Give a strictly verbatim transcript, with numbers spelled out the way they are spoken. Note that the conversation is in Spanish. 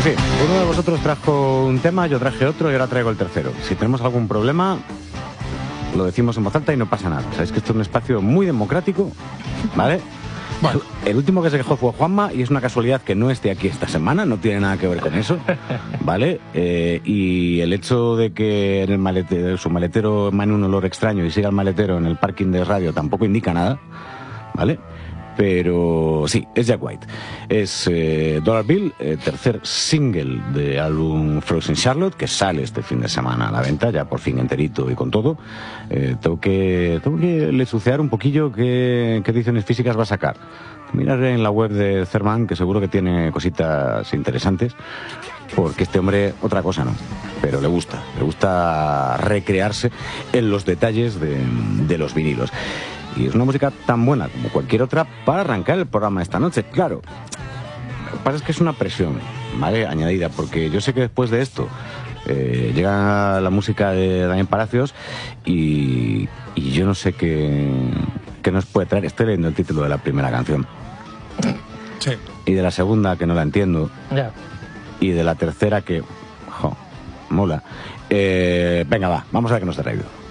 En fin, uno de vosotros trajo un tema, yo traje otro y ahora traigo el tercero. Si tenemos algún problema, lo decimos en voz alta y no pasa nada. Sabéis que esto es un espacio muy democrático, ¿vale? Bueno. El último que se quejó fue Juanma y es una casualidad que no esté aquí esta semana, no tiene nada que ver con eso, ¿vale? Eh, y el hecho de que en el maletero, su maletero emane un olor extraño y siga el maletero en el parking de radio tampoco indica nada, ¿vale? Pero sí, es Jack White. Es eh, Dollar Bill, eh, tercer single de álbum Frozen Charlotte, que sale este fin de semana a la venta, ya por fin enterito y con todo. Eh, tengo que tengo que lesucear un poquillo qué, qué ediciones físicas va a sacar. Mirar en la web de Cerman, que seguro que tiene cositas interesantes, porque este hombre, otra cosa no, pero le gusta, le gusta recrearse en los detalles de, de los vinilos. Y es una música tan buena como cualquier otra para arrancar el programa esta noche. Claro, lo que pasa es que es una presión, ¿vale?, añadida, porque yo sé que después de esto eh, llega la música de Damián Palacios y, y yo no sé qué, qué nos puede traer. Estoy leyendo el título de la primera canción. Sí. Y de la segunda, que no la entiendo. Ya. Y de la tercera, que, jo, mola. Eh, venga, va, vamos a ver qué nos ha traído.